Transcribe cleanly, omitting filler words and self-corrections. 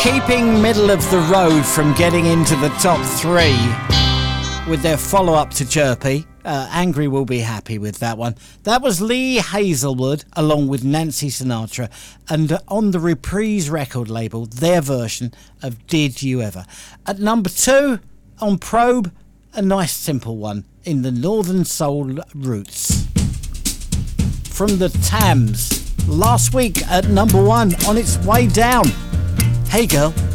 keeping middle of the road from getting into the top 3 with their follow-up to Chirpy. Angry will be happy with that one. That was Lee Hazelwood along with Nancy Sinatra, and on the Reprise record label, their version of Did You Ever. At number 2 on Probe, a nice simple one in the Northern Soul roots. From the Tams, last week at number 1, on its way down. Hey girl.